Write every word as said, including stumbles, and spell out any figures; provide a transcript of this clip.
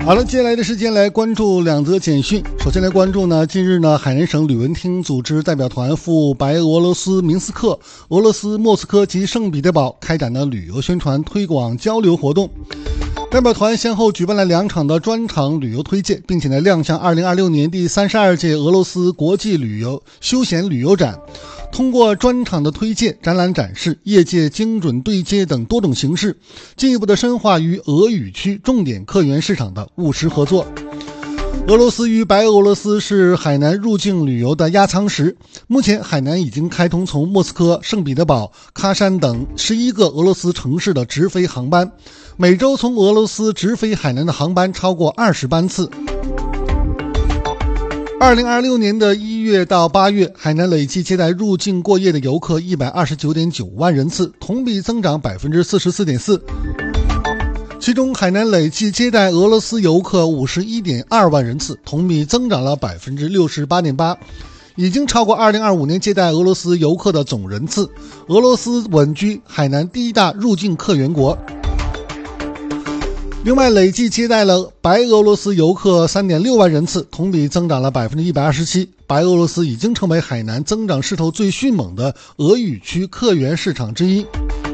好了，接下来的时间来关注两则简讯。首先来关注呢，近日呢，海南省旅文厅组织代表团赴白俄罗斯明斯克、俄罗斯莫斯科及圣彼得堡开展的旅游宣传推广交流活动。代表团先后举办了两场的专场旅游推介，并且呢亮相二零二六年第三十二届俄罗斯国际旅游休闲旅游展。通过专场的推介、展览展示、业界精准对接等多种形式，进一步的深化与俄语区重点客源市场的务实合作。俄罗斯与白俄罗斯是海南入境旅游的压舱石。目前海南已经开通从莫斯科、圣彼得堡、喀山等十一个俄罗斯城市的直飞航班，每周从俄罗斯直飞海南的航班超过二十班次。二零二六年的一月到八月，海南累计接待入境过夜的游客一百二十九点九万人次，同比增长 百分之四十四点四。其中海南累计接待俄罗斯游客 五十一点二万人次，同比增长了 百分之六十八点八， 已经超过二零二五年接待俄罗斯游客的总人次。俄罗斯稳居海南第一大入境客源国。另外，累计接待了白俄罗斯游客 三点六万人次，同比增长了 百分之一百二十七。 白俄罗斯已经成为海南增长势头最迅猛的俄语区客源市场之一。